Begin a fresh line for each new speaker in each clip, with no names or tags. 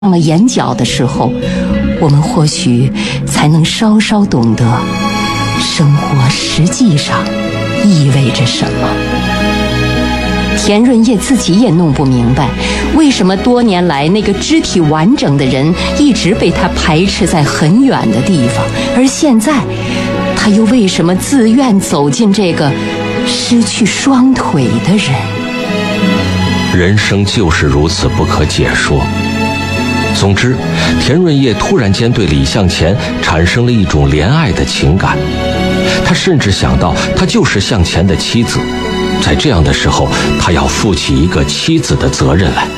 了眼角的时候，我们或许才能稍稍懂得生活实际上意味着什么。田润叶自己也弄不明白，为什么多年来那个肢体完整的人一直被他排斥在很远的地方，而现在他又为什么自愿走进这个失去双腿的人。
人生就是如此不可解说。总之，田润叶突然间对李向前产生了一种怜爱的情感，他甚至想到他就是向前的妻子，在这样的时候，他要负起一个妻子的责任来，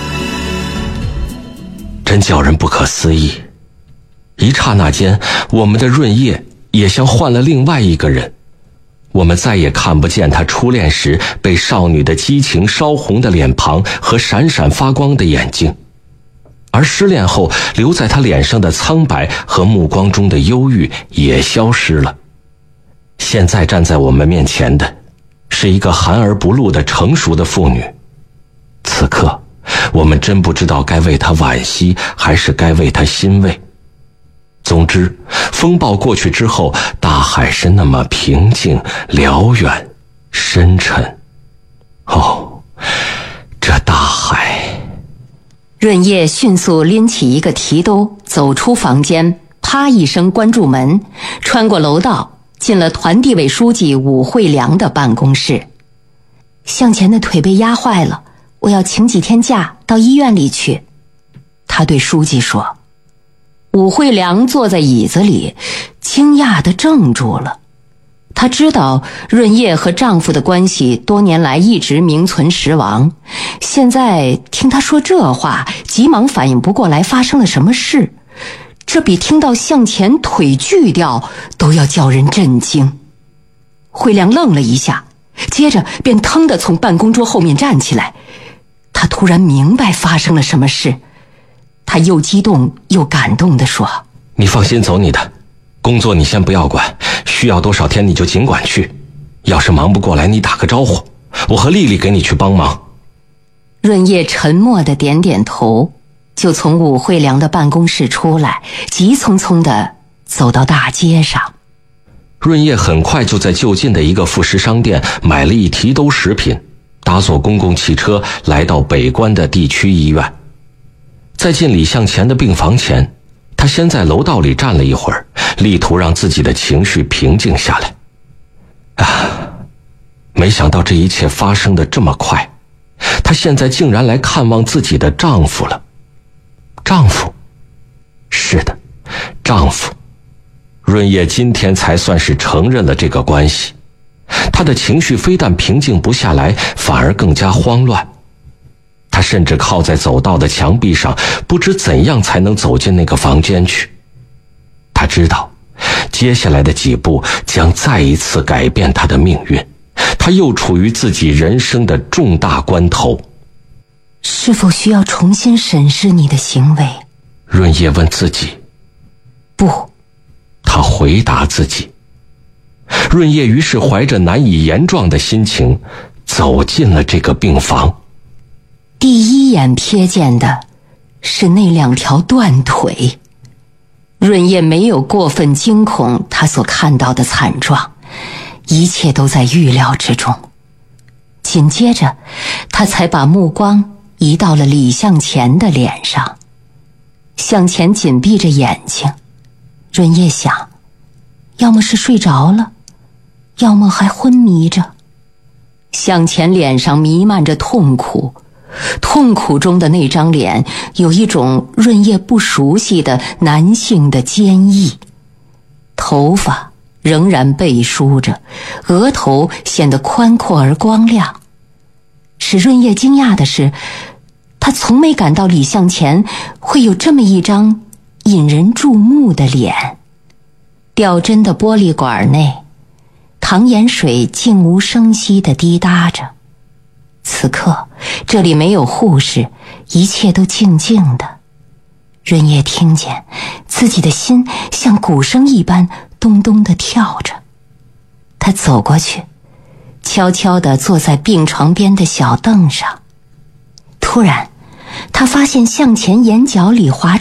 真叫人不可思议。一刹那间，我们的润叶也像换了另外一个人，我们再也看不见他初恋时被少女的激情烧红的脸庞和闪闪发光的眼睛，而失恋后留在他脸上的苍白和目光中的忧郁也消失了。现在站在我们面前的是一个含而不露的成熟的妇女，此刻我们真不知道该为她惋惜还是该为她欣慰。总之，风暴过去之后，大海是那么平静、辽远、深沉。哦，这大海。
润叶迅速拎起一个提兜，走出房间，啪一声关住门，穿过楼道，进了团地委书记武惠良的办公室。向前的腿被压坏了，我要请几天假到医院里去。他对书记说。武惠良坐在椅子里，惊讶地怔住了。她知道润叶和丈夫的关系多年来一直名存实亡，现在听她说这话，急忙反应不过来发生了什么事，这比听到向前腿锯掉都要叫人震惊。惠良愣了一下，接着便腾地从办公桌后面站起来。她突然明白发生了什么事，她又激动又感动地说：
你放心走你的，工作你先不要管，需要多少天你就尽管去，要是忙不过来你打个招呼，我和丽丽给你去帮忙。
润叶沉默地点点头，就从武惠良的办公室出来，急匆匆地走到大街上。
润叶很快就在就近的一个副食商店买了一提兜食品，搭坐公共汽车来到北关的地区医院。在进李向前的病房前，他先在楼道里站了一会儿，力图让自己的情绪平静下来。没想到这一切发生得这么快，她现在竟然来看望自己的丈夫了。丈夫？是的，丈夫。润叶今天才算是承认了这个关系，她的情绪非但平静不下来，反而更加慌乱。他甚至靠在走道的墙壁上，不知怎样才能走进那个房间去。他知道，接下来的几步将再一次改变他的命运。他又处于自己人生的重大关头。
是否需要重新审视你的行为？
润叶问自己。
不，
他回答自己。润叶于是怀着难以言状的心情，走进了这个病房。
第一眼瞥见的是那两条断腿。润叶没有过分惊恐他所看到的惨状，一切都在预料之中。紧接着，他才把目光移到了李向前的脸上。向前紧闭着眼睛，润叶想，要么是睡着了，要么还昏迷着。向前脸上弥漫着痛苦，痛苦中的那张脸有一种润叶不熟悉的男性的坚毅。头发仍然背梳着，额头显得宽阔而光亮。使润叶惊讶的是，他从没感到李向前会有这么一张引人注目的脸。吊针的玻璃管内，糖盐水静无声息地滴答着。此刻这里没有护士，一切都静静的。润叶听见自己的心像鼓声一般咚咚地跳着。他走过去，悄悄地坐在病床边的小凳上。突然他发现向前眼角里划